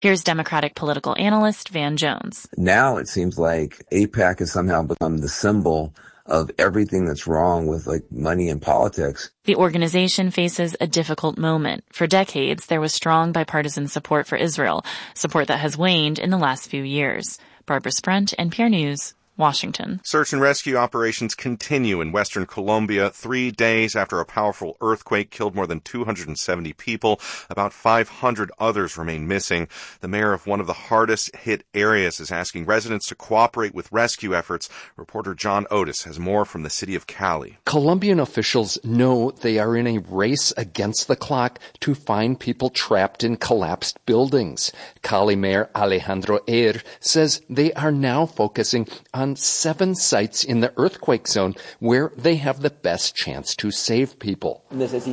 Here's Democratic political analyst Van Jones. Now it seems like AIPAC has somehow become the symbol of everything that's wrong with money and politics. The organization faces a difficult moment. For decades, there was strong bipartisan support for Israel, support that has waned in the last few years. Barbara Sprent, NPR News, Washington. Search and rescue operations continue in western Colombia 3 days after a powerful earthquake killed more than 270 people. About 500 others remain missing. The mayor of one of the hardest hit areas is asking residents to cooperate with rescue efforts. Reporter John Otis has more from the city of Cali. Colombian officials know they are in a race against the clock to find people trapped in collapsed buildings. Cali Mayor Alejandro Eir says they are now focusing on 7 sites in the earthquake zone where they have the best chance to save people.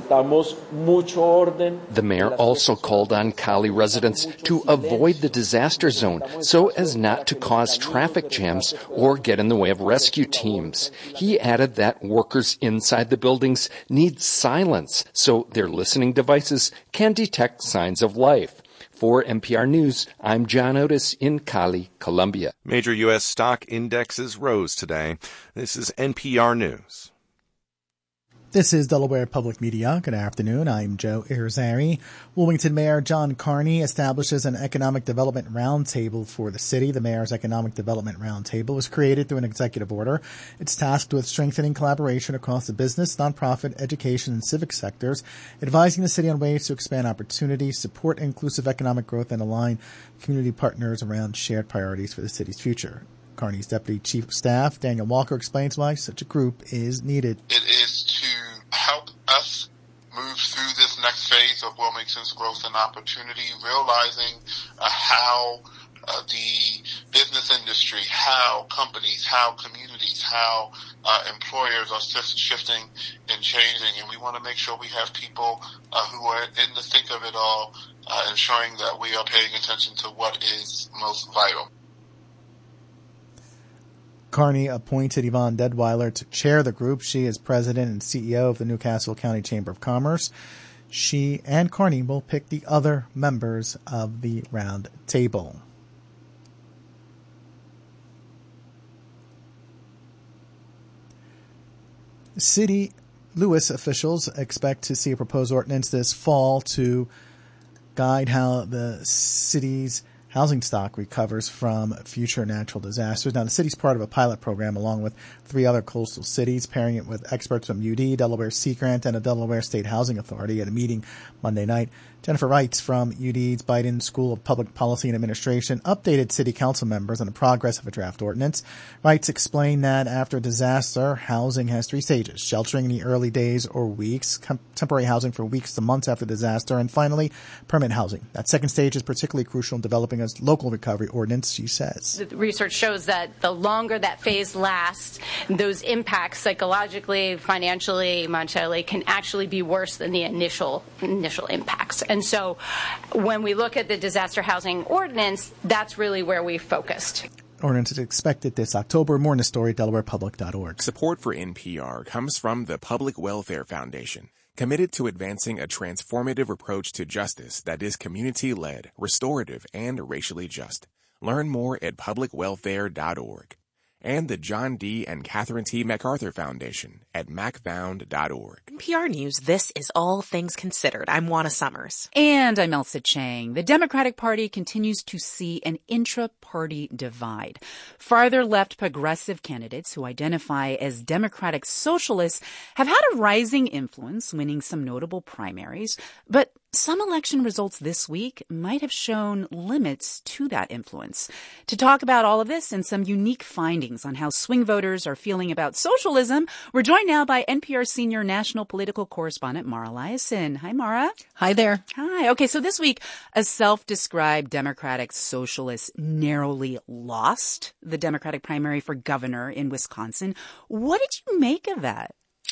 The mayor also called on Cali residents to avoid the disaster zone so as not to cause traffic jams or get in the way of rescue teams. He added that workers inside the buildings need silence so their listening devices can detect signs of life. For NPR News, I'm John Otis in Cali, Colombia. Major U.S. stock indexes rose today. This is NPR News. This is Delaware Public Media. Good afternoon. I'm Joe Irizarry. Wilmington Mayor John Carney establishes an economic development roundtable for the city. The mayor's economic development roundtable was created through an executive order. It's tasked with strengthening collaboration across the business, nonprofit, education, and civic sectors, advising the city on ways to expand opportunities, support inclusive economic growth, and align community partners around shared priorities for the city's future. Carney's Deputy Chief of Staff, Daniel Walker, explains why such a group is needed. It is to help us move through this next phase of Wilmington's growth and opportunity, realizing how the business industry, how companies, how communities, how employers are shifting and changing. And we want to make sure we have people who are in the thick of it all, ensuring that we are paying attention to what is most vital. Carney appointed Yvonne Deadweiler to chair the group. She is president and CEO of the Newcastle County Chamber of Commerce. She and Carney will pick the other members of the round table. City Lewis officials expect to see a proposed ordinance this fall to guide how the city's housing stock recovers from future natural disasters. Now, the city's part of a pilot program along with 3 other coastal cities, pairing it with experts from UD, Delaware Sea Grant, and the Delaware State Housing Authority at a meeting Monday night. Jennifer Reitz from UD's Biden School of Public Policy and Administration updated city council members on the progress of a draft ordinance. Reitz explained that after a disaster, housing has 3 stages: sheltering in the early days or weeks, temporary housing for weeks to months after disaster, and finally, permanent housing. That second stage is particularly crucial in developing a local recovery ordinance, she says. The research shows that the longer that phase lasts, those impacts psychologically, financially, monetarily can actually be worse than the initial impacts. And so when we look at the disaster housing ordinance, that's really where we focused. Ordinance is expected this October. More in the story at DelawarePublic.org. Support for NPR comes from the Public Welfare Foundation, committed to advancing a transformative approach to justice that is community-led, restorative, and racially just. Learn more at publicwelfare.org. And the John D. and Catherine T. MacArthur Foundation at macfound.org. NPR News, this is All Things Considered. I'm Juana Summers. And I'm Elsa Chang. The Democratic Party continues to see an intra-party divide. Farther left progressive candidates who identify as Democratic socialists have had a rising influence, winning some notable primaries. But some election results this week might have shown limits to that influence. To talk about all of this and some unique findings on how swing voters are feeling about socialism, we're joined now by NPR senior national political correspondent Mara Liasson. Hi, Mara. Hi there. Hi. Okay, so this week, a self-described Democratic socialist narrowly lost the Democratic primary for governor in Wisconsin. What did you make of that?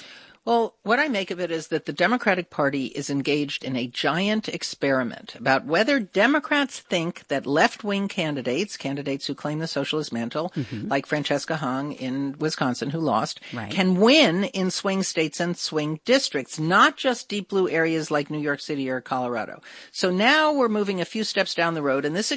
Well, what I make of it is that the Democratic Party is engaged in a giant experiment about whether Democrats think that left-wing candidates who claim the socialist mantle, like Francesca Hung in Wisconsin, who lost, can win in swing states and swing districts, not just deep blue areas like New York City or Colorado. So now we're moving a few steps down the road, and this